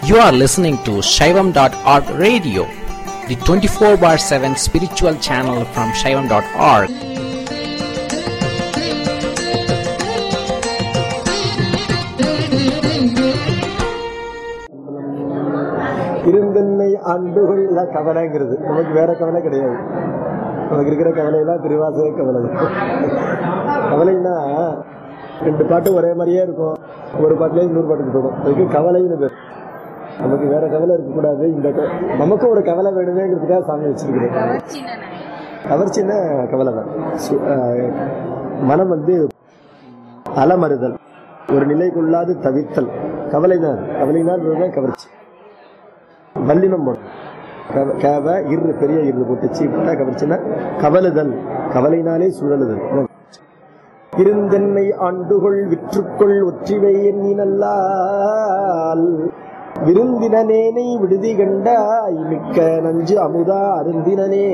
You are listening to Shaivam.org radio, the 24/7 spiritual channel from Shaivam.org. இருந்தன்னை ஆண்டுகள் கவலைங்கிறது நமக்கு வேற கவலை கிடையாது. நமக்கு இருக்கிற கவலையெல்லாம் திருவாசக கவலை. கவலைன்னா ரெண்டு பாட்டு ஒரே மாதிரியே இருக்கும், ஒரு பாட்டுல இன்னொரு பாட்டுக்கு போயிடும். அதுக்கு கவலைன்னு பேர். நமக்கு வேற கவலை இருக்கக்கூடாது, இந்த நமக்கும் ஒரு கவலை வேணுமேங்கிறதுக்காக சாமி வச்சிருக்கிறேன். கவர்ச்சின்னா கவலை தான். மனம் அலமறுதல், ஒரு நிலைக்குள்ளாது தவித்தல், கவலைதான். கவலைதான் கவர்ச்சி. வல்லினம் போடும், கவ இரு பெரிய இரு போட்டுச்சு கவர்ச்சின்னா கவலுதல், கவலைனாலே சுழலுதல். இருந்தென்னை ஆண்டுகள் விற்றுக்கொள் ஒற்றிவை எண்ணினல்லால் விருந்தினனேனை விடுதி கண்டாய் மிக்க நஞ்சு அமுதா அருந்தினனே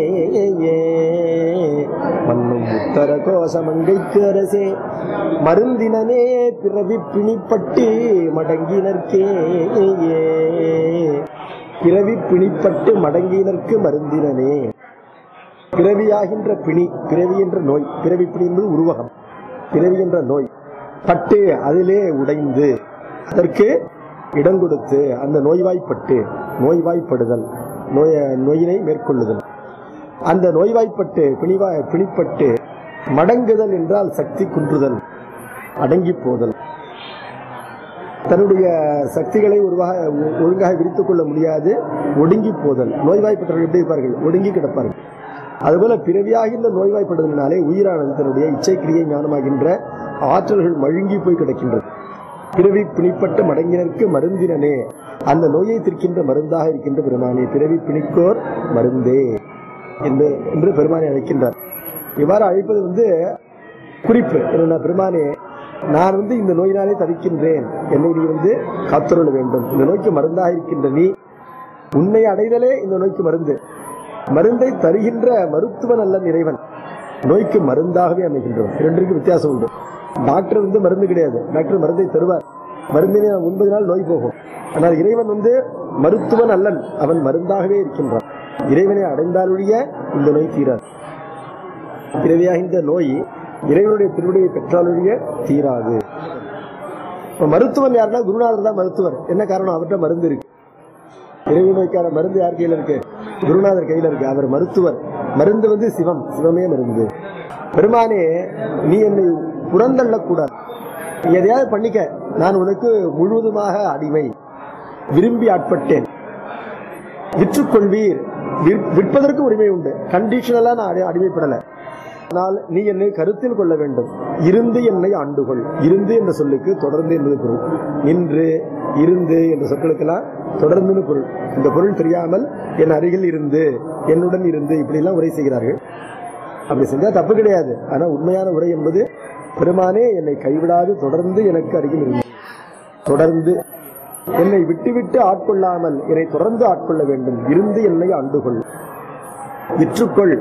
மண்ணும் உத்தர கோசமங்கைக்கு அரசே மருந்தினனே பிறவி பிணிப்பட்டு மடங்கினர்க்கே பிறவி பிணிப்பட்டு மடங்கினர்க்கு மருந்தினனே. பிறவியாகின்ற பிணி, பிறவி என்ற நோய், பிறவி பிணி என்பது உருவகம், பிறவி என்ற நோய் பட்டு அதிலே உடைந்து அதற்கு இடம் கொடுத்து அந்த நோய்வாய்ப்பட்டு, நோய்வாய்ப்படுதல், நோயினை மேற்கொள்ளுதல், அந்த நோய்வாய்ப்பட்டு பிணிப்பட்டு மடங்குதல் என்றால் சக்தி குன்றுதல், அடங்கி போதல், தன்னுடைய சக்திகளை ஒழுங்காக விரித்துக் கொள்ள முடியாது, ஒடுங்கி போதல். நோய்வாய்ப்பட்டவர்கள் எப்படி இருப்பார்கள்? ஒடுங்கி கிடப்பார்கள். அதுபோல பிறவியாகின்ற நோய்வாய்ப்படுதலினாலே உயிரானது தன்னுடைய இச்சைக்கிரியை ஞானமாகின்ற ஆற்றல்கள் மழுங்கி போய் கிடக்கின்றது. பிறவி பிணிப்பட்டு மடங்கினருக்கு மருந்தினனே, அந்த நோயை தீர்க்கின்ற மருந்தாக இருக்கின்ற பெருமானே, பிறவி பிணிக்கோர் மருந்தே என்று பெருமானை அழைக்கின்றார். இவ்வாறு அழைப்பது குறிப்பு என்ன? பெருமானே, நான் இந்த நோயினாலே தவிக்கின்றேன், என்னை நீ காத்தருள வேண்டும். இந்த நோய்க்கு மருந்தாக இருக்கின்ற நீ, உன்னை அடைதலே இந்த நோய்க்கு மருந்து. மருந்தை தருகின்ற மருத்துவன் அல்ல இறைவன், நோய்க்கு மருந்தாகவே அமைகின்றவன். இரண்டிற்கு வித்தியாசம் உண்டு. டாக்டர் மருந்து கிடையாது, டாக்டர் மருந்தை தருவார், மருந்தினை 9 நாள் நோய் போகும். ஆனால் இறைவன் மருத்துவன் அல்லன், அவன் மருந்தாகவே இருக்கின்றான். இறைவனை அடைந்தாலொழிய இந்த நோய் தீராது. பிறவியாகின்ற நோய் இறைவனுடைய திருவிடையை பெற்றாலொழிய தீராது. மருத்துவன் யாருன்னா குருநாதர் தான் மருத்துவர். என்ன காரணம்? அவர்கிட்ட மருந்து இருக்கு. இறைவி நோய்க்கான மருந்து யார் கையில இருக்கு? குருநாதர் கையில இருக்கு. அவர் மருத்துவர். மருந்து சிவம், சிவமே மருந்து. பெருமானே, நீ என்னை புறந்தள்ளக்கூடாது, நீ எதையாவது பண்ணிக்க, நான் உனக்கு முழுவதுமாக அடிமை, விரும்பி ஆட்பட்டேன். விற்றுக்கொள்வீர், விற்பதற்கு உரிமை உண்டு, கண்டிஷனலா நான் அடிமைப்படல. ஆனால் நீ என்னை கருத்தில் கொள்ள வேண்டும். இருந்து என்னை ஆண்டுகொள். இருந்து என்ற சொல்லுக்கு தொடர்ந்து என்பது பொருள். நின்று, இருந்து என்ற சொற்களுக்கெல்லாம் தொடர்ந்து பொருள். இந்த பொருள் தெரியாமல் என் அருகில் இருந்து, என்னுடன் இருந்து இப்படி எல்லாம் உரை செய்கிறார்கள். அப்படி செஞ்சா தப்பு கிடையாது. ஆனா உண்மையான உரை என்பது, பெருமானே என்னை கைவிடாது தொடர்ந்து எனக்கு அருகில் இருந்து, தொடர்ந்து என்னை விட்டுவிட்டு ஆட்கொள்ளாமல் என்னை தொடர்ந்து ஆட்கொள்ள வேண்டும். இருந்து என்னை ஆண்டுகொள். விற்றுக்கொள்.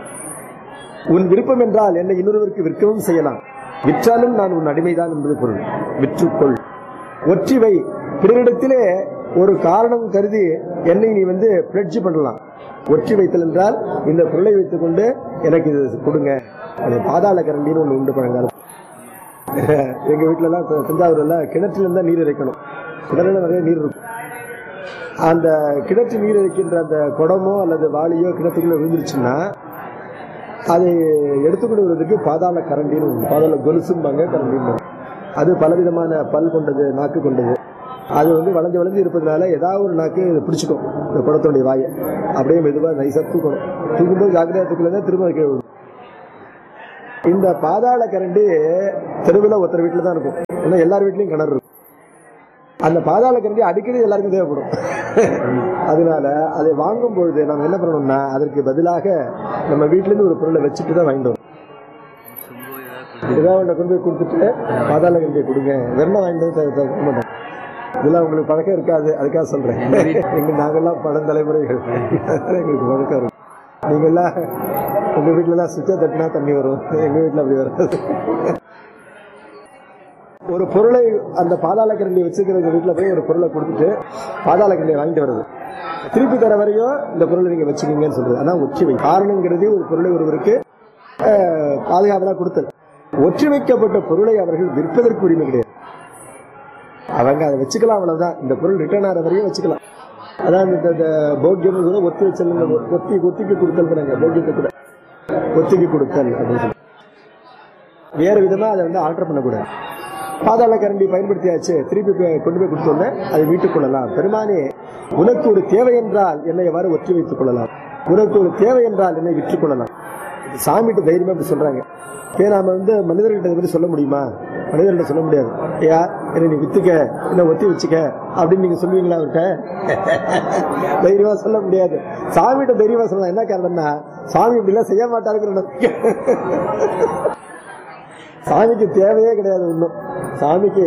உன் விருப்பம் என்றால் என்னை இன்னொருவருக்கு விற்கவும் செய்யலாம், விற்றாலும் நான் உன் அடிமைதான் என்பது பொருள். விற்றுக்கொள். ஒற்றிவை, பிறரிடத்திலே ஒரு காரணம் கருதி என்னை நீ பிளட்ஜ் பண்ணலாம். ஒற்றி வைத்தல் என்றால் இந்த பொருளை வைத்துக் கொண்டு எனக்கு இது கொடுங்க. அது பாதாள கரண்டின்னு ஒண்ணு உண்டு. பழங்காலம் எங்க வீட்டுல எல்லாம், தஞ்சாவூர்ல கிணற்றுல இருந்தா நீர் இறைக்கணும். கிணறுல நிறைய நீர் இருக்கும். அந்த கிணற்று நீர் இறைக்கின்ற அந்த குடமோ அல்லது வாளியோ கிணத்துக்குள்ள விழுந்துருச்சுன்னா அதை எடுத்துக்கொள்வதற்கு பாதாள கரண்டின்னு உண்டு. பாதாள கொலுசும்பாங்க, கரண்டின்னு. அது பலவிதமான பல் கொண்டது, நாக்கு கொண்டது. அது வளைஞ்சு வளைஞ்சு இருப்பதனால ஏதாவது ஒரு நாக்கு பிடிச்சிக்கும் இந்த குடத்தோடைய வாயை. அப்படியே மெதுவா நைசா தூக்கணும். தூக்கும்போது ஜாக்கிரதையா தூக்கல திரும்ப வைக்க விடும். இந்த பாதாள கரண்டி தெருவில் ஒருத்தர் வீட்டுல தான் இருக்கும், ஏன்னா எல்லார் வீட்லயும் கிணறு இருக்கும். அந்த பாதாள கரண்டி அடிக்கடி எல்லாருக்கும் தேவைப்படும். அதனால அதை வாங்கும் பொழுது நம்ம என்ன பண்ணணும்னா, அதற்கு பதிலாக நம்ம வீட்டுல இருந்து ஒரு பொருளை வச்சுட்டு தான் வாங்கிட்டு வரும். ஏதாவது கொண்டு போய் கொடுத்துட்டு பாதாள கரண்டியை கொடுங்க, வெண்ணெய் வாங்கிட்டு மாட்டோம். இதெல்லாம் உங்களுக்கு பழக்கம் இருக்காது, அதுக்காக சொல்றேன். நாங்கெல்லாம் பழந்தலைமுறைகள், எங்களுக்கு பழக்கம் இருக்கும். நீங்கெல்லாம் உங்க வீட்டுல எல்லாம் சுவிட்சை தட்டினா தண்ணி வரும், எங்க வீட்டுல அப்படி வராது. ஒரு பொருளை அந்த பாதாள கரண்டி வச்சுக்கிற வீட்டுல போய் ஒரு பொருளை கொடுத்துட்டு பாதாள கரண்டியை வாங்கிட்டு வருது, திருப்பி தர வரையும் இந்த பொருளை நீங்க வச்சுக்கீங்கன்னு சொல்றது. அதான் ஒற்றிவை. காரணங்கிறது ஒரு பொருளை ஒருவருக்கு பாதுகாப்பெல்லாம் கொடுத்தது. ஒற்றி வைக்கப்பட்ட பொருளை அவர்கள் விற்பதற்கு உரிமை கிடையாது. அவங்க அதை வச்சுக்கலாம், அவ்வளவுதான். இந்த பொருள் ரிட்டர்ன் ஆகிற வரையும் வச்சுக்கலாம். அதான் இந்த போக்கியம் கூட ஒத்தி வச்சல், ஒத்திக்கு கொடுத்தல், போக்கியத்தை கூட ஒத்திக்கு கொடுத்தல் அப்படின்னு சொல்லி வேற விதமா அதை வந்து ஆல்டர் பண்ணக்கூடாது. பாதாள கரண்டி பயன்படுத்தியாச்சு, திருப்பி கொண்டு போய் கொடுத்தோன்னே அதை மீட்டுக் கொள்ளலாம். பெருமானே, உனக்கு ஒரு தேவை என்றால் என்னை எவ்வாறு ஒற்றி வைத்துக் கொள்ளலாம், உனக்கு ஒரு தேவை என்றால் என்னை விற்றுக் கொள்ளலாம். சாமிகிட்ட தைரியமா அப்படி சொல்றாங்க. நாம வந்து மனிதர்கிட்ட பற்றி சொல்ல முடியுமா? மனிதர்கிட்ட சொல்ல முடியாது. ஏயா என்ன நீ வித்துக்க, என்ன ஒத்தி வச்சுக்க அப்படின்னு நீங்க சொல்லுவீங்களா? அவர்கிட்ட தைரியமா சொல்ல முடியாது. சாமிகிட்ட தைரியமா சொல்லலாம். என்ன காரணம்னா, சாமி இப்படி எல்லாம் செய்ய மாட்டாருங்கிற சாமிக்கு தேவையே கிடையாது. ஒன்றும் சாமிக்கு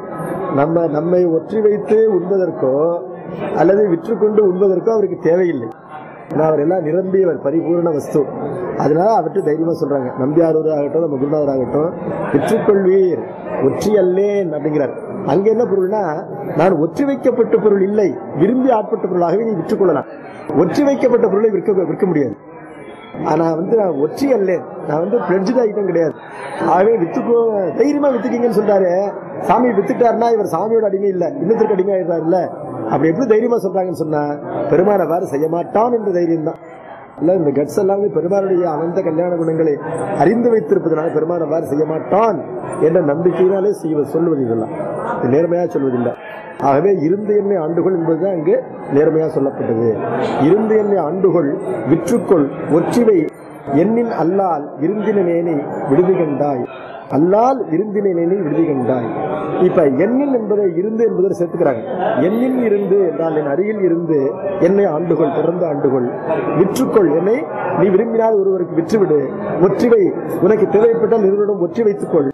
நம்மை ஒற்றி வைத்து உண்பதற்கோ அல்லது விற்றுக்கொண்டு உண்பதற்கோ அவருக்கு தேவையில்லை. அவர் எல்லாம் நிரம்பியவர், பரிபூர்ண வஸ்து. அதனால அவர்கிட்ட தைரியமா சொல்றாங்க. நம்பியாரூர் ஆகட்டும், நம்ம குருநாதர் ஆகட்டும், விற்றுக்கொள்வீர், ஒற்றி அல்லேன் அப்படிங்கிறார். அங்க என்ன பொருள்னா, நான் ஒற்றி வைக்கப்பட்ட பொருள் இல்லை, விரும்பி ஆட்பட்ட பொருளாகவே நீ விற்றுக்கொள்ளலாம். ஒற்றி வைக்கப்பட்ட பொருளை விற்க முடியாது. நான் வந்து நான் ஒற்றி அல்லேன், நான் வந்து பிளட்ஜ் ஐட்டம் கிடையாது. ஆகவே வித்துக்கோ, தைரியமா வித்துக்கீங்கன்னு சொல்றாரு. சாமி வித்துட்டாருன்னா இவர் சாமியோட அடிமை இல்ல, இன்னத்திற்கு அடிமை ஆயிடுறாரு இல்ல. அப்படி எப்படி தைரியமா சொல்றாங்கன்னு சொன்னா, பெருமான வாறு செய்ய மாட்டான் என்ற தைரியம் தான். இல்ல இந்த கட்ஸ் எல்லாமே பெருமானுடைய அனந்த கல்யாண குணங்களை அறிந்து வைத்திருப்பதனால பெருமான வாறு செய்ய மாட்டான் என்ற நம்பிக்கையினாலே சொல்லுவது இதெல்லாம் நேர்மையா சொல்வதில்லை. ஆகவே இருந்து என்னை ஆண்டுகொள் என்பதுதான் இங்கு நேர்மையா சொல்லப்பட்டது. இருந்து என்னை ஆண்டுகொள், விற்றுக்கொள், ஒற்றிவை, எண்ணின் அல்லால் விருந்தினேனை விடுதி கண்டாய், அல்லால் விருந்தினேனை விடுதி கண்டாய். இப்ப எண்ணின் என்பதை இருந்து என்பதை சேர்த்துக்கிறாங்க. எண்ணின் இருந்து என்றால் என் அருகில் இருந்து என்னை ஆண்டுகொள், தொடர்ந்து ஆண்டுகொள். விற்றுக்கொள், என்னை நீ விரும்பினால் ஒருவருக்கு விற்றுவிடு. ஒற்றிவை, உனக்கு தேவைப்பட்டால் நிறுவனம் ஒற்றி வைத்துக்கொள்.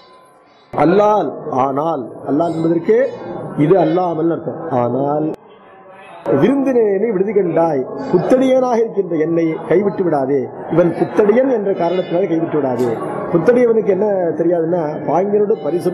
அல்லால், ஆனால், அல்லால் என்பதற்கு இது அல்லாமல் அர்த்தம். ஆனால் விருந்தினேனை விடுதி கண்டாய், புத்தடியனாக இருக்கின்ற என்னை கைவிட்டு விடாதே. இவன் புத்தடியன் என்ற காரணத்தினால கைவிட்டு விடாதே. புத்தடியவனுக்கு என்ன தெரியாதுன்னா, பாங்கியனோட பரிசு,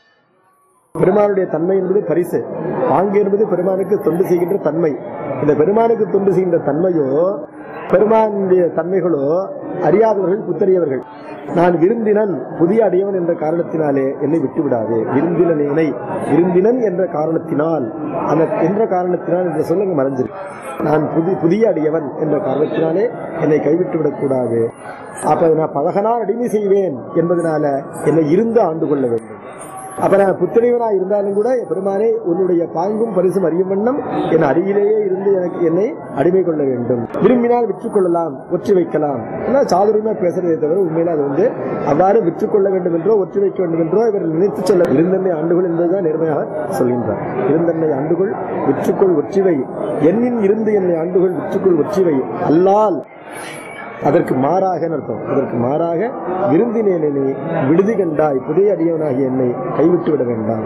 பெருமானுடைய தன்மை என்பது பரிசு, பாங்கு என்பது பெருமானுக்கு தொண்டு செய்கின்ற தன்மை. இந்த பெருமானுக்கு தொண்டு செய்கின்ற தன்மையோ பெருமானுடைய தன்மைகளோ அறியாதவர்கள் புத்தறியவர்கள். நான் விருந்தினன், புதிய அடியவன் என்ற காரணத்தினாலே என்னை விட்டு விடாதே. விருந்தினனை, விருந்தினன் என்ற காரணத்தினால், அந்த என்ற காரணத்தினால் என்ற சொல்லுங்க மறைஞ்சிரு. நான் புதிய அடியவன் என்ற காரணத்தினாலே என்னை கைவிட்டு விடக்கூடாது. அப்ப நான் பழகனால் அடிமை செய்வேன் என்பதனால என்னை இருந்து ஆண்டு கொள்ள வேண்டும். அப்ப நான் புத்திரைவனா இருந்தாலும் கூட பெருமானே உன்னுடைய பாங்கும் பரிசும் அறியும் வண்ணம் என் அருகிலேயே இருந்து என்னை அடிமை கொள்ள வேண்டும். விரும்பினால் விற்றுக்கொள்ளலாம், ஒற்றி வைக்கலாம். சாதுரியமா பேசுறதை தவிர உண்மையில அது வந்து அவ்வாறு விற்றுக்கொள்ள வேண்டும் என்றோ ஒற்றி வைக்க வேண்டும் என்றோ இவர் நினைத்து சொல்ல. இருந்தன்னை ஆண்டுகள் என்பதுதான் நேர்மையாக சொல்கின்றார். இருந்தன்னை ஆண்டுகள், விற்றுக்கொள், ஒற்றிவை. எண்ணின் இருந்து என்னை ஆண்டுகள், விற்றுக்கொள், ஒற்றிவை. அல்லால் அதற்கு மாறாக அர்த்தம். அதற்கு மாறாக விருந்தினேனை விடுதி கண்டாய், புதிய அடியவனாகிய என்னை கைவிட்டு விட வேண்டாம்.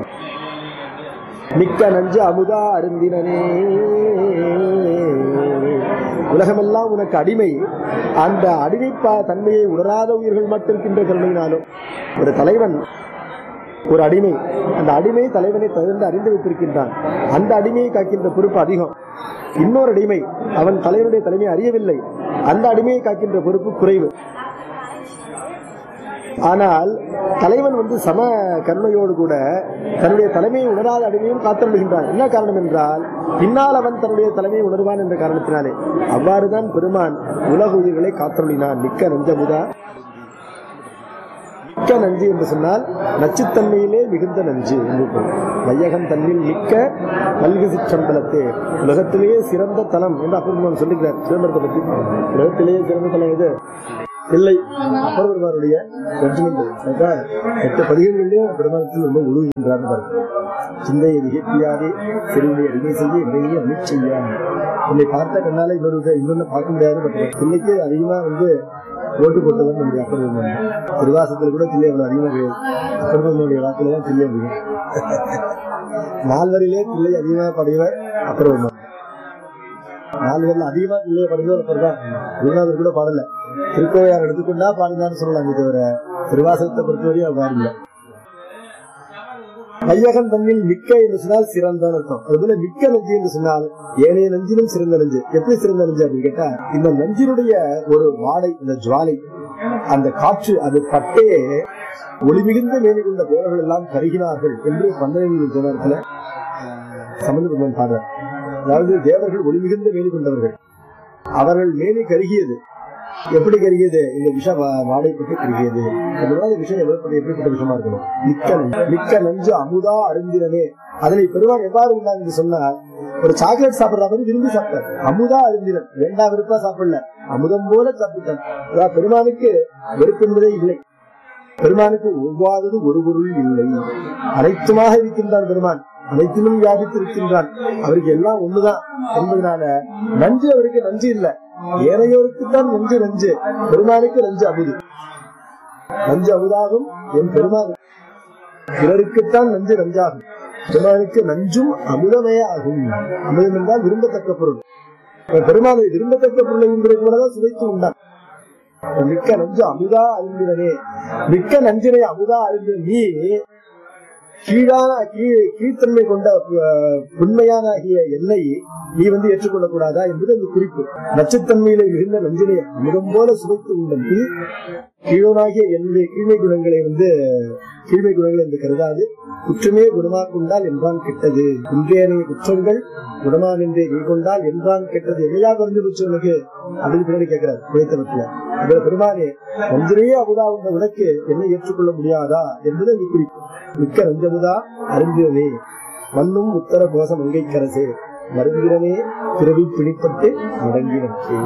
மிக்க நஞ்சு அமுதா அருந்தினனே, உலகமெல்லாம் உனக்கு அடிமை. அந்த அடிமை தன்மையை உணராத உயிர்கள் மட்டும் இருக்கின்ற கருணையினாலும் ஒரு தலைவன், ஒரு அடிமை, அந்த அடிமை தலைவனை தகுந்து அறிந்து வைத்திருக்கின்றான். அந்த அடிமையை காக்கின்ற பொறுப்பு அதிகம். இன்னொரு அடிமை அவன் தலைவனுடைய தலைமையை அறியவில்லை, அந்த அடிமையை காக்கின்ற பொறுப்பு குறைவு. ஆனால் தலைவன் வந்து சம கர்மையோடு கூட தன்னுடைய தலைமையை உணராத அடிமையும் காத்தருள்கின்றான். என்ன காரணம் என்றால், பின்னால் அவன் தன்னுடைய தலைமையை உணர்வான் என்ற காரணத்தினாலே. அவ்வாறுதான் பெருமான் உலக உயிர்களை காத்தருளினான். மிக்க நஞ்சமுதா, மிக்க நஞ்சு என்று சொன்னால் நச்சுத்தன்மையிலே மிகுந்த நஞ்சு. வையகம் தன்னில் மிக்க மல்கு சிற்றம்பலத்தே, உலகத்திலேயே சிறந்த தலம் என்று அப்பெருமான் சொல்லுகிறார். சிதம்பரத்தை பற்றி உலகத்திலேயே சிறந்த தலம் எது? இல்லை. அப்பெருமானுடைய 8 பதிகங்களிலே பெருமானத்தில் ரொம்ப உருவுகின்றார். சிந்தையை நிகழ்த்தியாதே சிறுவனை அடிமை செய்ய என்னையே அமிட் செய்ய. என்னை பார்த்த கண்ணால இன்னொன்னு பார்க்க முடியாது. சில்லைக்கு அதிகமா வந்து ஓட்டு போட்டவன் நம்முடைய அப்பெருமான். திருவாசத்தில் கூட தில்லை அவ்வளவு அதிகமா கிடையாது. அப்பெருமானுடைய வாக்குல தான் தில்லை அதிகம். 4 வரியிலே தில்லை அதிகமா படையவர் அப்பெருமான். 4 வரியில அதிகமா தில்லையை படையவர் அப்பதான். குருநாதர் கூட பாடல. திருக்கோவையார் எடுத்துக்கொண்டா பாடுதான்னு சொல்லலாம். தவிர திருவாசகத்தை பொறுத்தவரையும் பாடல. வையகம் தன்னில் மிக்க என்று சொன்னால் சிறந்த அர்த்தம். அதுபோல மிக்க நஞ்சு என்று சொன்னால் ஏனைய நஞ்சிலும் சிறந்த நஞ்சு. எப்படி சிறந்த நஞ்சு அப்படின்னு கேட்டா, இந்த நஞ்சினுடைய ஒரு வாடை, இந்த ஜுவாலை, அந்த காற்று, அது பட்டே ஒளி மிகுந்த மேனி கொண்ட தேவர்கள் எல்லாம் கருகினார்கள் என்று 12 ஜனத்துல சம்பந்தப்பட்ட பாடுறார். அதாவது தேவர்கள் ஒளி மிகுந்த மேனி கொண்டவர்கள், அவர்கள் மேனி கருகியது. எப்படி கருகியது? இந்த விஷம் வாடைப்பட்டு கருகியது. அதனால விஷயம் எப்படிப்பட்ட விஷயமா இருக்கணும்? மிக்க நஞ்சு அமுதா அருந்திரனே. அதனை பெருமான் எவ்வாறு உண்டாங்க என்று சொன்னார், ஒரு சாக்லேட் சாப்பிடுற மாதிரி விரும்பி சாப்பிட்டார். அமுதா அருந்திரன், வேண்டாம் விருப்பா சாப்பிடல, அமுதம் போல சாப்பிட்டார். அதாவது பெருமானுக்கு வெறுப்பு என்பதே இல்லை. பெருமானுக்கு ஒவ்வாதது ஒரு பொருள் இல்லை, அனைத்துமாக இருக்கின்றான் பெருமான், அனைத்திலும் வியாபித்திருக்கின்றான். அவருக்கு எல்லாம் ஒண்ணுதான் என்பதனால நஞ்சு அவருக்கு நஞ்சு இல்லை. ஏனையோருக்குத்தான் நஞ்சு நஞ்சு, பெருமானுக்கு நஞ்சு அமுது. நஞ்சு அமுதாகும் என் பெருமான், பிறருக்குத்தான் நஞ்சு நஞ்சாகும். பெருமானுக்கு நஞ்சும் அமுதமே ஆகும். அமுதம் என்றால் விரும்பத்தக்க பொருள். பெருமானை விரும்பத்தக்க பொருளை உண்டாதான் சுவைத்து உண்டான். மிக்க நஞ்சு அமுதா அறிந்திரனே. மிக்க நஞ்சினை அமுதா அறிந்த நீ கீழ்த்தன்மை கொண்ட உண்மையான என்னை நீ ஏற்றுக்கொள்ளக் கூடாதா என்பது அந்த குறிப்பு. நச்சுத்தன்மையில மிகுந்த நஞ்சினை அமுதம் போல சுவைத்து உண்டு கீழனாகிய என்னுடைய கீழ்மை குணங்களை என்று கருதாது குற்றமே குணமாக்கொண்டால் என்றான் கெட்டது. குன்றேனைய குற்றங்கள் குணமான் என்றே நீ கொண்டால் என்றான் கெட்டது. எல்லையா குறைஞ்சு குற்றவனுக்கு அப்படின்னு பின்னாடி கேட்கிறார் குறைத்தவத்துல. அதுல பெருமானே நஞ்சினையே அமுதா உண்ட உனக்கு என்னை ஏற்றுக்கொள்ள முடியாதா என்பது அந்த குறிப்பு. மிக்க நஞ்சமுதா அருந்திரனே மண்ணும் உத்தர கோசம் அங்கைக்கரசே மருந்திரனே பிறவி பிடிப்பட்டு முடங்கினே.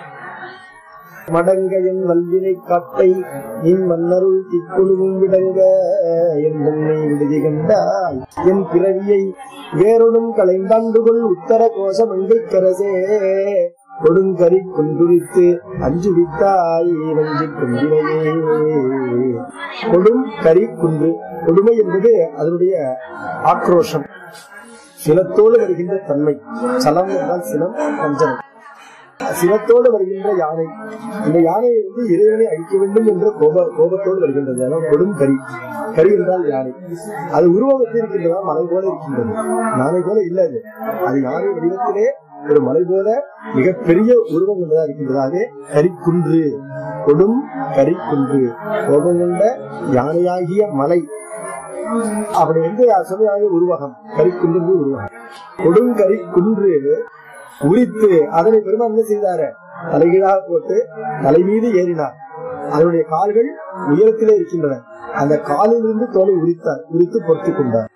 மடங்க என் வல்வினை காட்டை நின் மன்னருள் திக்குழுவும் விடங்க என்னை விடுதி கண்டாய் என் பிறவியை வேறொடும் களைந்தாண்டுகொள் உத்தர கோஷம் அங்கைக்கரசே கொடுங்கரி குன்றுரித்து அஞ்சுவித்தாய் வஞ்சி குன்றினையே. கொடும் கரி குன்று, கொடுமை என்பது அதனுடைய ஆக்ரோஷம், சினத்தோடு வருகின்ற தன்மை. சலம் என்றால் சினம், பஞ்சனம். சினத்தோடு வருகின்ற யானை, இந்த யானையை இறைவனை அழிக்க வேண்டும் என்ற கோபத்தோடு வருகின்றது. அதான் கொடும் கரி. கரி என்றால் யானை. அது உருவம் எப்படி இருக்கின்றதா? மலை போல இருக்கின்றது. யானை போல இல்ல, அது யானை வடிவத்திலே ஒரு மலை போல மிகப்பெரிய உருவம் கொண்டதா இருக்கின்றதாவே கரிக்குன்று, கொடும் கரிக்குன்று, கோபம் கொண்ட யானையாகிய மலை. அப்படி சொல்லுவாங்க உருவகம், கரிக்குன்று உருவகம். கொடுங்கரி குன்று உரித்து அதனை பெருமான் என்ன செய்தாரு? தலைகீழாக போட்டு தலை மீது ஏறினார். அதனுடைய கால்கள் உயரத்திலே இருக்கின்றன. அந்த காலிலிருந்து தோலை உரித்தார், உரித்து பொறுத்து கொண்டார்.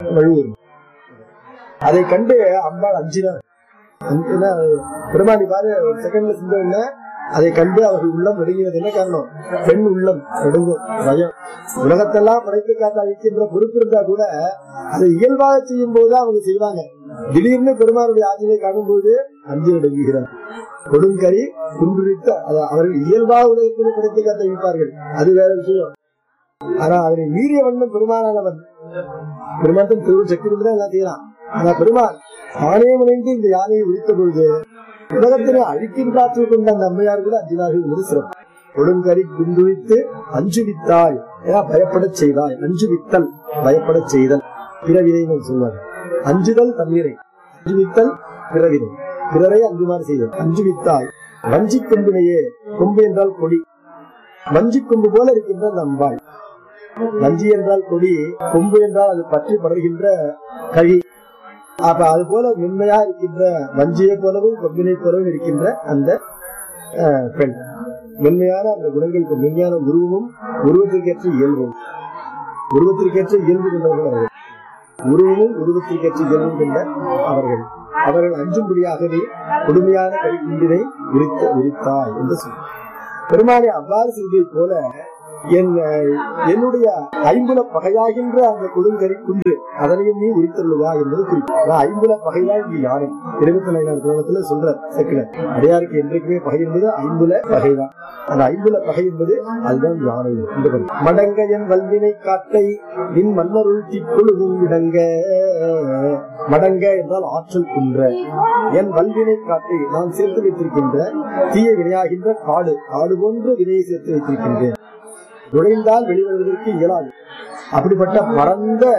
அதை கண்டு அம்பாள் அஞ்சினார். பெருமானி பாரு ஒரு செகண்ட்ல செஞ்ச அதை கண்டு அவர்கள் உள்ளம் நடுங்கினது. என்ன காரணம்? பெண் உள்ளம் நடுங்கும், பயம். உலகத்தெல்லாம் படைத்து காத்து அழிக்கின்ற பொறுப்பு இருந்தா கூட அதை இயல்பாக செய்யும் போது அவங்க செய்வாங்க. திடீர்னு பெருமானுடைய ஆட்சியை காணும் போது அஞ்சு நடுங்குகிறார். கொடுங்கரி குன்றுரித்த அவர்கள் இயல்பாக உலகத்திலே படைத்து காத்து அழிப்பார்கள், அது வேற விஷயம். ஆனா அதனை மீறிய வண்ணம் பெருமானவன், பெருமான் திருவு சக்தி கொண்டுதான் எல்லாம் செய்யலாம். ஆனா பெருமான் தானே முனைந்து இந்த யானையை உரித்த பொழுது உலகத்திலே அழிக்கின்றாற்று கொண்ட அந்த அம்மையார் கூட அஞ்சினார்கள் என்பது சிறப்பு. கொடுங்கரி குண்டுவித்து அஞ்சுவித்தாய், பயப்பட செய்தாய். அஞ்சுவித்தல், பயப்பட செய்தல், பிறவினை சொல்வார். அஞ்சுதல் தண்ணீரை, அஞ்சுவித்தல் பிறவினை, பிறரை அஞ்சுமாறு செய்தல். அஞ்சுவித்தாய் வஞ்சி கொம்பினையே. கொம்பு என்றால் கொடி, வஞ்சி கொம்பு போல இருக்கின்ற அந்த அம்பாள். வஞ்சி என்றால் கொடி, கொம்பு என்றால் அது பற்றி படர்கின்ற கழி. அப்ப அது போல மென்மையா இருக்கின்ற வஞ்சியை போலவும் கொம்பினை போலவும் இருக்கின்ற அந்த பெண், மென்மையான அந்த குணங்களுக்கு மென்மையான உருவமும் உருவத்திற்கேற்ற இயல்பும், உருவத்திற்கேற்ற இயல்பு கொண்டவர்கள் அவர்கள். உருவமும் உருவத்திற்கேற்ற இயல்பும் கொண்ட அவர்கள். அவர்கள் அஞ்சும்படியாகவே கொடுமையான கைக்குண்டினை உரித்தாய் என்று சொன்னார். பெருமானை அவ்வாறு செய்ததை போல என்னுடைய ஐம்புல பகையாகின்ற அந்த கொடுங்கரி குன்று அதனையும் நீ உரித்தருள்வா என்பது குறிப்பு. ஐம்புல பகைதான் இங்கு யானை. 24ஆம் திருமணத்துல சொல்ற செக்குல அடையாருக்கு என்றைக்குமே பகை என்பது ஐம்புல பகைதான். அந்த ஐம்புல பகை என்பது அதுதான் யானை. மடங்க என் வல்வினை காட்டை நின் மன்னருள் திக்குழுவும் விடங்க. மடங்க என்றால் ஆற்றல் குன்ற. என் வல்வினை காட்டை நான் சேர்த்து வைத்திருக்கின்ற தீய வினையாகின்ற காடு, காடு போன்ற வினையை சேர்த்து வைத்திருக்கின்றேன். நுழைந்தால் வெளிவருவதற்கு இயலாது. அப்படிப்பட்ட பரந்த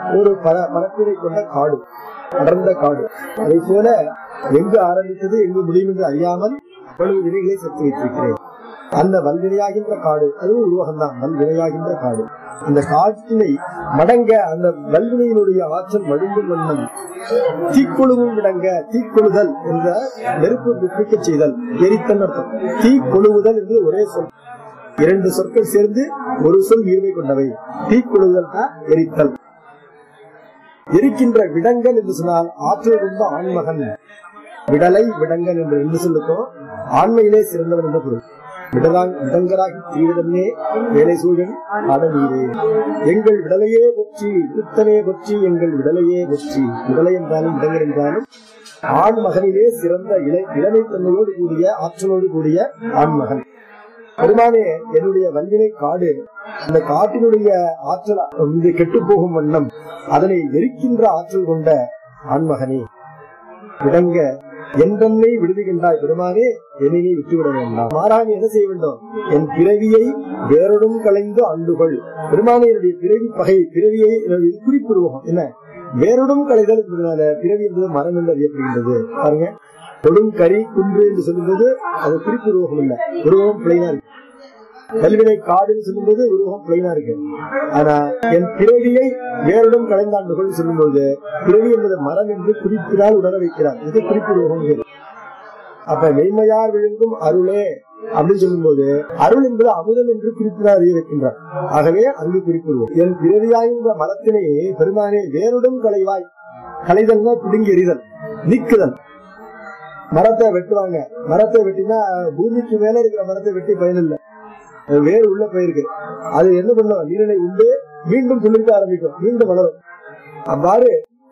ஒரு பரப்பினை கொண்ட காடு, அடர்ந்த காடு. அதை போல எங்கு ஆரம்பித்தது எங்கு முடியும் என்று அறியாமல் அவ்வளவு வினைகளை சேர்த்து வைத்திருக்கிறேன். அந்த வல்வினையாகின்ற காடு, அதுவும் உருவகம்தான், வல்வினையாகின்ற காடு. அந்த காட்டினை மடங்க, அந்த வல்வினையினுடைய ஆற்றல் மழுங்கும் வண்ணம் தீக்கொழுவும் விடங்க, தீக்கொழுதல் என்ற நெருப்பு பிடிக்க செய்தல், எரித்தல் அர்த்தம். தீக்கொழுவுதல் என்று ஒரே சொல், இரண்டு சொற்கள் சேர்ந்து ஒரு சொல் ஈர்மை கொண்டவை. தீக்கொழுதல் எரித்தல். எரிக்கின்ற விடங்கல் என்று சொன்னால் ஆற்றல் கொண்ட ஆண்மகன். விடலை விடங்கல் என்று ரெண்டு சொல்லுக்கும் ஆண்மையிலே சிறந்தவன் என்ற பொருள். விடங்கராகி தீவிரமே வேலை சூழன் அடநீரே. எங்கள் விடலையே பற்றி புத்தனே பற்றி எங்கள் விடலையே பற்றி. விடலை என்றாலும் விடங்கர் என்றாலும் ஆண் மகனிலே சிறந்த இளமை தன்மையோடு கூடிய ஆற்றலோடு கூடிய ஆண்மகன். பெருமானே, என்னுடைய வல்வினை காடு, அந்த காட்டினுடைய ஆற்றல் கெட்டு போகும் வண்ணம் அதனை எரிக்கின்ற ஆற்றல் கொண்ட ஆண்மகனே, விடங்க என்றென்னை விடுதுகின்றாய். பெருமானே, என்னையே விட்டுவிட வேண்டாம். மாறாக என்ன செய்ய வேண்டும்? என் பிறவியை வேறொடும் கலைந்து ஆண்டுகள். பெருமானே, என்னுடைய பிறவி பகை, பிறவியை குறிப்பிடுவோம். என்ன வேறொடும் கலைதல் என்பதனால பிறவி என்பது மரம் என்று அறியப்படுகின்றது. பாருங்க, கொடும் கரி குன்று என்று சொல்லும்போது அது குறிப்பு உருவகம் இல்ல, உருவகம் பிளைனா இருக்கு. கல்வினை காடுன்னு சொல்லும்போது உருவகம் பிளைனா இருக்கு. ஆனா என் பிறவியை வேறுடன் கலைந்தாண்டுகள் சொல்லும்போது பிறவி என்பது மரம் என்று குறிப்பிடால் உணர வைக்கிறார். இது குறிப்பு உருவகம். அப்ப மெய்மையார் விழுங்கும் அருளே அப்படின்னு சொல்லும்போது அருள் என்பது அமுதம் என்று குறிப்பிடார் அறிய வைக்கின்றார். ஆகவே அங்கு குறிப்பிடுவோம். என் பிறவியாகின்ற மரத்தினை பெருமானே வேறுடன் கலைவாய். கலைதல்னா பிடுங்கி எறிதல், நீக்குதல். மரத்தை வெட்டுவாங்க, மரத்தை வெட்டினா பூமிக்கு மேல இருக்கிற மரத்தை வெட்டி பயனில்லை, வேறு உள்ள போயிருக்கு. அது என்ன பண்ணும்? நீரினை உண்டு மீண்டும் துளிர்க்க ஆரம்பிக்கும், மீண்டும் வளரும். அவ்வாறு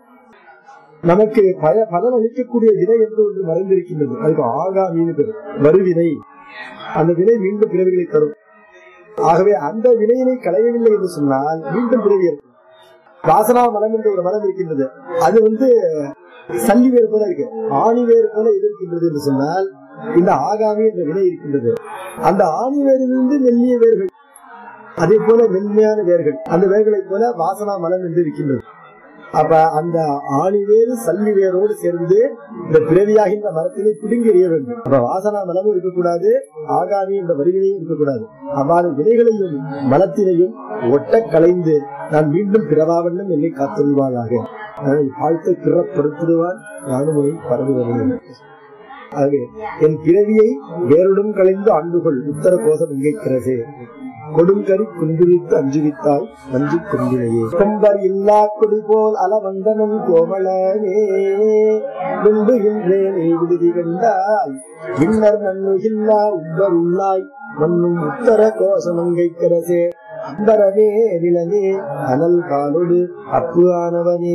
நமக்கு பலன் அளிக்கக்கூடிய வினை என்று ஒன்று மறைந்திருக்கின்றது. அதுக்கு ஆகாமின்னு பேர், வருவினை. அந்த வினை மீண்டும் பிறவிகளை தரும். ஆகவே அந்த வினையினை களையவில்லை என்று சொன்னால் மீண்டும் பிறவி இருக்கும். வாசனா மலம் என்ற ஒரு மரம் இருக்கின்றது, அது சல்லி வேறு போல இருக்கு, ஆணி வேறு போல எதிர்க்கின்றது என்று சொன்னால் இந்த ஆகாமி என்ற வினை இருக்கின்றது. அந்த ஆணி வேரிலிருந்து மெல்லிய வேர்கள், அதே போல மென்மையான வேர்கள், அந்த வேர்களை போல வாசனா மலம் என்று இருக்கின்றது. அப்ப அந்த ஆணி வேறு சல்லி வேரோடு சேர்ந்து இந்த பிறவியாகின்ற மரத்தினை பிடுங்கி எறிய வேண்டும். அப்ப வாசனா மலமும் இருக்கக்கூடாது, ஆகாமி என்ற வருவினையும் இருக்கக்கூடாது. அவ்வாறு வினைகளையும் மலத்தினையும் ஒட்ட கலைந்து நான் மீண்டும் பிறவாவண்ணம் என்னை காத்துள்வாயாக. வாழ்த்தை பிறப்படுத்திடுவான் நானும் பரவுகிறேன். ஆகவே என் பிறவியை வேறுடன் கலைந்து ஆண்டுகள் உத்தர கோஷம் எங்கைக்கிறதே. கொடுங்கரி குந்துவித்து அஞ்சுவித்தாய் வஞ்சி கொண்டினையே. கொம்பர் இல்லா கொடி போல் அலவந்தனன் கோமளனே விண்டுகின்றேன் விடுதி கண்டாய். விண்ணர் நன்னுகில்லா உம்பர் உள்ளாய் மண்ணும் உத்தர கோஷம் எங்கைக்கிறதே. அம்பரவே நிலனே அனல் காலோடு அப்பு ஆனவனே.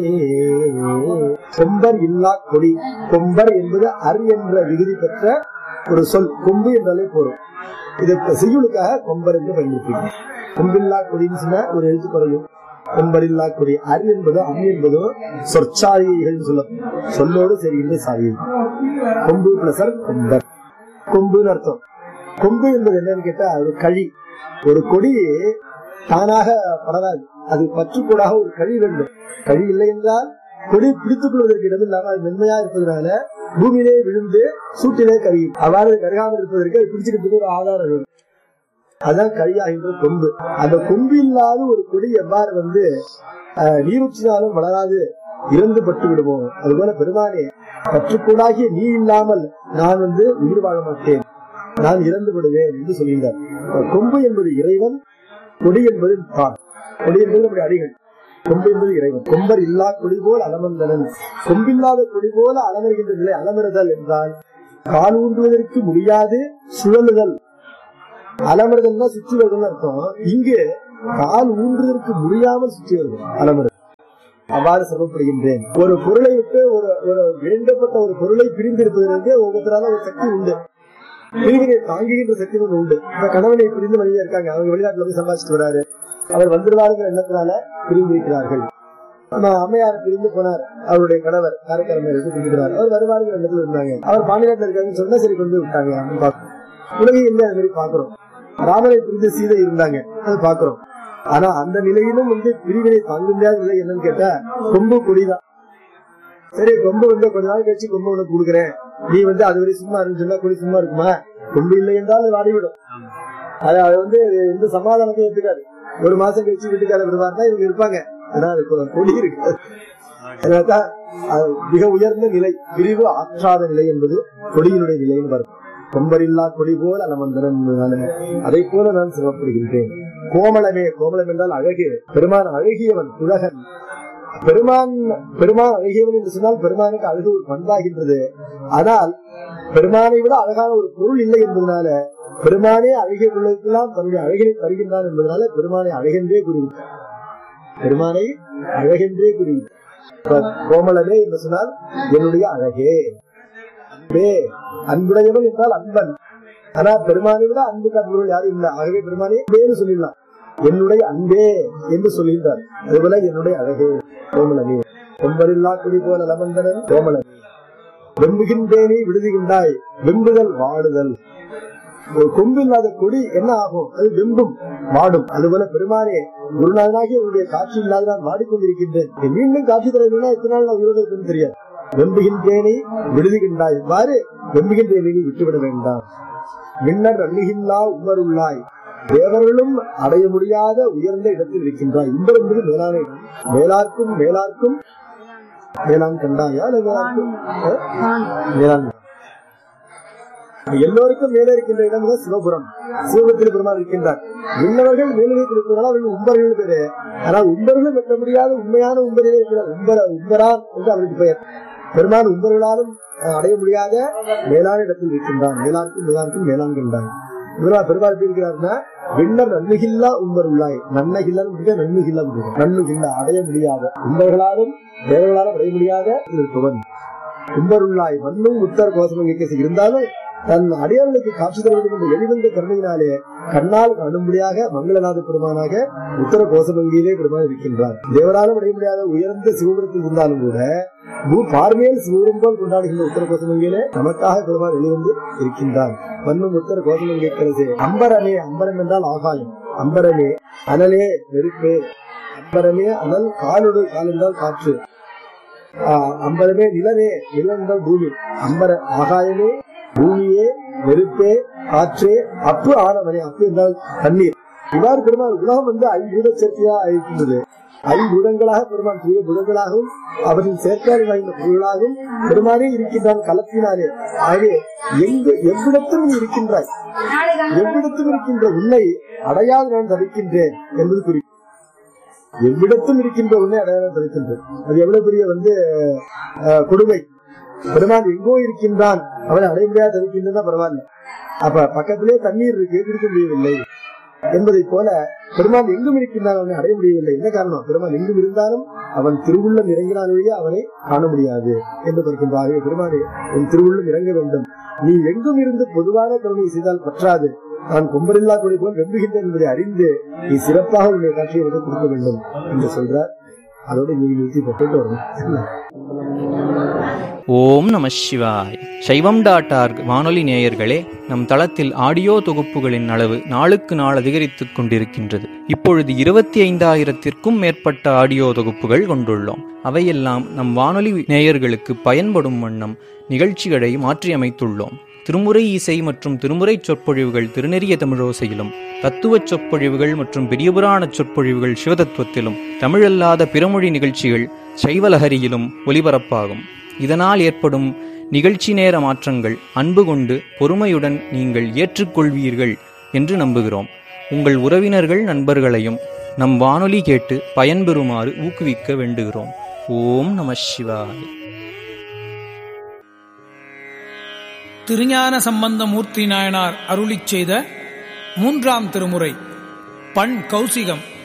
கொம்பர் இல்லா கொடி. கொம்பர் என்பது அர் என்ற விகுதி பெற்ற ஒரு சொல். கொம்பு என்றாலே போறோம். இது செய்யுளுக்காக கொம்பர் என்று பயன்படுத்தி. கொம்பில்லா கொடின்னு சொன்ன ஒரு எழுத்து குறையும். கொம்பரில்லா கொடி. அர் என்பதோ அம் என்பதோ சொற்சாரிகள் சொல்லும், சொல்லோடு சரிகின்ற சாரியை. கொம்பு பிளஸ் கொம்பர், கொம்புன்னு அர்த்தம். கொம்பு என்பது என்னன்னு கேட்டா ஒரு கழி. ஒரு கொடி தானாக படராது, அது பற்றுக்கூடாக ஒரு கழி வேண்டும். கழி இல்லை என்றால் கொடி பிடித்துக் கொள்வதற்கு இடமில்லாம அது மென்மையா இருப்பதனால பூமியிலே விழுந்து சூட்டிலே கருகி, அவ்வாறு கருகாமல் இருப்பதற்கு அது பிடிச்சிக்கிறதுக்கு ஒரு ஆதாரம் வேணும். அதான் கழியாகின்ற கொம்பு. அந்த கொம்பு இல்லாத ஒரு கொடி எவ்வாறு நீரூற்றினாலும் வளராது, இறந்து பட்டு விடுவோம். அதுபோல பெருமானே, பற்றுக்கூடாகிய நீ இல்லாமல் நான் உயிர் வாழ மாட்டேன், நான் இறந்து விடுவேன் என்று சொல்கின்றார். கொம்பு என்பது இறைவன், கொடி என்பது தான். கொடி என்பது நம்முடைய அடிகள், கொம்பு என்பது இறைவன். கொம்பர் இல்லா கொடி போல் அலமந்தனன். கொம்பில்லாத கொடி போல அலமருகின்ற நிலை. அலமறுதல் என்றால் கால் ஊன்றுவதற்கு முடியாது சுழலுதல். அலமறுதல் தான் சுற்றி வருதல் அர்த்தம். இங்கு கால் ஊன்றுவதற்கு முடியாமல் சுற்றி வருது அலமறுதல். அவ்வாறு சொல்லப்படுகின்றேன். ஒரு பொருளை விட்டு ஒரு வேண்டப்பட்ட ஒரு பொருளை பிரிந்திருப்பதற்கு ஒவ்வொருத்தரால ஒரு சக்தி உண்டு, பிரிவினை தாங்குகின்ற சக்தி ஒன்று உண்டு. இப்ப கணவனை பிரிந்து மனிதர் இருக்காங்க, அவங்க வெளிநாட்டுல போய் சம்பாதிச்சுட்டு வராரு, அவர் வந்துருவாருங்கிற எண்ணத்தினால பிரிந்திருக்கிறார்கள். அம்மையார் பிரிந்து போனார், அவருடைய கணவர் காரைக்காரமையிலிருந்து பிரிக்கிறார், அவர் வருவாருங்கிற எண்ணத்துல இருந்தாங்க. அவர் பாண்டிநாட்டில் இருக்காருன்னு சொன்னா சரி கொண்டு விட்டாங்க. உலகையும் இல்லை அது மாதிரி பாக்குறோம். ராமனை பிரிந்து சீதை இருந்தாங்க, அது பாக்குறோம். ஆனா அந்த நிலையிலும் பிரிவினை தாங்க முடியாத நிலை என்னன்னு கேட்டா கொம்பு கொடிதான். சரி, கொம்பு கொஞ்ச நாள் கழிச்சு கொம்பு உனக்கு கொடுக்குறேன், நீ அது வரை சும்மா இருந்து சொன்னா கொடி சும்மா இருக்குமா? கொம்பு இல்லை என்றால் வாடிவிடும். அது சமாதானத்தை எடுத்துக்காது. ஒரு மாசம் கழிச்சு வீட்டுக்கார விடுவாருன்னா இவங்க இருப்பாங்க, ஆனா அது கொடி இருக்காது. மிக உயர்ந்த நிலை, பிரிவு ஆற்றாத நிலை என்பது கொடியினுடைய நிலைன்னு வரும். கொம்பரில்லா கொடி போல் அலமந்தரன், அதை போல நான் சிறப்படுகின்றேன். கோமளமே, கோமளம் என்றால் அழகு. பெருமான் அழகியவன், உலகன். பெருமான் அழகியவன் என்று சொன்னால் பெருமானுக்கு அழகு ஒரு பண்பாகின்றது. ஆனால் பெருமானை விட அழகான ஒரு பொருள் இல்லை என்பதனால பெருமானே அழகிய பொருளுக்கெல்லாம் தன்னுடைய அழகினை தருகின்றான் என்பதனால பெருமானை அழகென்றே கூறிவிட்டார். பெருமானை அழகென்றே கூறிவிட்டார். கோமளமே என்று சொன்னால் என்னுடைய அழகே. அன்பே, அன்புடையவன் என்றால் அன்பன். ஆனா பெருமானை விட அன்பு காட்டுபவர்கள் யாரும் இல்லை. ஆகவே பெருமானே அன்பேன்னு சொல்லிடலாம். என்னுடைய அன்பே என்று சொல்கின்றார். அதுபோல என்னுடைய அழகே கோமளமே. கொம்பரில்லா கொடி போல லமந்தனன் கோமளமே. வெம்புகின்றேனே விடுதுகின்றாய், வெம்புதல் வாடுதல். ஒரு கொம்பு இல்லாத கொடி என்ன ஆகும்? அது வெம்பும் வாடும். அதுபோல பெருமானே, குருநாதனாகி உன்னுடைய காட்சி இல்லாத நான் வாடிக்கொண்டிருக்கின்றேன், மீண்டும் காட்சி தர வேணா எத்தனை நாள் நான் உயிரோடு இருக்குன்னு தெரியாது. வெம்புகின்றேனை விடுதுகின்றாய், இவ்வாறு வெம்புகின்றேனை விட்டுவிட வேண்டாம். மின்னர் அண்ணுகின்றா உமருள்ளாய், தேவர்களும் அடைய முடியாத உயர்ந்த இடத்தில் இருக்கின்றாய். இன்பர் என்பது மேலான இடம். மேலார்க்கும் மேலார்க்கும் மேலான் கண்டாயா? மேலார்க்கும் மேலான். எல்லோருக்கும் மேலே இருக்கின்ற இடம் தான் சிவபுரம். சிவபுரத்தில் பெருமாள் இருக்கின்றார். விண்ணவர்கள் மேலிடத்தில் இருப்பதால் அவர்கள் உம்பர்கள் பேரு. ஆனால் உம்பர்களும் வெட்ட முடியாத உண்மையான உம்பரிலே இருக்கிறார். உம்பரான் என்று அவருக்கு பெயர். பெருமாள் உம்பர்களாலும் அடைய முடியாத மேலான இடத்தில் இருக்கின்றான். மேலார்க்கும் மேலார்க்கும் மேலான் கண்டாய். பெருமாள் எப்படி இருக்கிறார்னா, விண்ணர் நன்னுகில்லா உம்பர் உள்ளாய். நன்னகில்லா நன்னுகில்லா, நன்னுகில்லா அடைய முடியாத, உம்பர்களாலும் தேவர்களாலும் அடைய முடியாத இருப்பவன் உம்பருள்ளாய். மண்ணும் உத்தர கோசம் இருந்தாலும் தன் அடியார்களுக்கு காட்சி தர வேண்டும் என்ற எளிவந்த கருணையினாலே கண்ணால் காணும்படியாக மங்களநாத பெருமானாக உத்தர கோசமங்கியிலே பெருமான் இருக்கின்றார். தேவராலும் அடைய முடியாத உயர்ந்த சிவபுரத்தில் இருந்தாலும் கூட பார்வையில் சிவபுரம் போல் கொண்டாடுகின்ற உத்தர கோசமங்கியிலே நமக்காக பெருமான் வெளிவந்து இருக்கின்றார். மண்ணும் உத்தர கோசமங்கை கலசே. அம்பரமே, அம்பரம் என்றால் ஆகாயம். அம்பரமே அனலே நெருப்பு. அம்பரமே அனல், காலோடு கால் என்றால் காற்று. அம்பரமே நிலவே, நிலம் என்றால் பூமி. அம்பர ஆகாயமே, பூமியே, நெருப்பே, காற்றே, அப்பு ஆனவனே. அப்பு என்றால் தண்ணீர். இவ்வாறு பெருமாள் உலகம் ஐம்பூத சேர்க்கையா இருக்கின்றது. ஐம்பூதங்களாக பெருமாள் தூய பூதங்களாகவும் அவற்றின் சேர்க்கையாக வாய்ந்த பொருளாகவும் பெருமானே இருக்கின்றான் கலத்தினாலே. ஆகவே எவ்விடத்தும் இருக்கின்றாய், எவ்விடத்தும் இருக்கின்ற உன்னை அடையாது நான் தவிக்கின்றேன் என்பது குறிப்பு. எவ்விடத்தும் இருக்கின்ற உன்னை அடையாளம் தவிக்கின்றேன். அது எவ்வளவு பெரிய கொடுமை. பெருமான் எங்கோ இருக்கின்றான், அவனை அடைய முடியாது தவிக்கின்றா பரவாயில்ல. அப்ப பக்கத்திலே தண்ணீர் இருக்கு, இருக்க முடியவில்லை என்பதை போல பெருமான் எங்கும் இருக்கின்றான், அவனை அடைய முடியவில்லை. என்ன காரணம்? பெருமான் எங்கும் இருந்தாலும் அவன் திருவுள்ளம் இறங்கினாலேயே அவனை காண முடியாது என்று பார்க்கின்றார்கள். பெருமானே, உன் திருவுள்ளம் இறங்க வேண்டும். நீ எங்கும் இருந்து பொதுவான கருணை செய்தால் பற்றாது. நான் கொம்பரில்லா கொடி போல் வெம்புகின்றேன் என்பதை அறிந்து நீ சிறப்பாக உன்னுடைய காட்சியை எனக்கு கொடுக்க வேண்டும் என்று சொல்றார். அதோடு நீ நிறுத்தி போட்டு வரணும். ஓம் நம சிவாய். சைவம்.org வானொலி நேயர்களே, நம் தளத்தில் ஆடியோ தொகுப்புகளின் அளவு நாளுக்கு நாள் அதிகரித்துக் கொண்டிருக்கின்றது. இப்பொழுது 25,000-க்கும் மேற்பட்ட ஆடியோ தொகுப்புகள் கொண்டுள்ளோம். அவையெல்லாம் நம் வானொலி நேயர்களுக்கு பயன்படும் வண்ணம் நிகழ்ச்சிகளை மாற்றியமைத்துள்ளோம். திருமுறை இசை மற்றும் திருமுறை சொற்பொழிவுகள் திருநெறிய தமிழோசையிலும், தத்துவச் சொற்பொழிவுகள் மற்றும் பெரியபுராண சொற்பொழிவுகள் சிவதத்துவத்திலும், தமிழல்லாத பிறமொழி நிகழ்ச்சிகள் சைவலஹரியிலும் ஒலிபரப்பாகும். இதனால் ஏற்படும் நிகழ்ச்சி நேர மாற்றங்கள் அன்பு கொண்டு பொறுமையுடன் நீங்கள் ஏற்றுக்கொள்வீர்கள் என்று நம்புகிறோம். உங்கள் உறவினர்கள் நண்பர்களையும் நம் வானொலி கேட்டு பயன்பெறுமாறு ஊக்குவிக்க வேண்டுகிறோம். ஓம் நம சிவாய. திருஞான சம்பந்தமூர்த்தி நாயனார் அருளிச் செய்த 3ஆம் திருமுறை பண் கௌசிகம்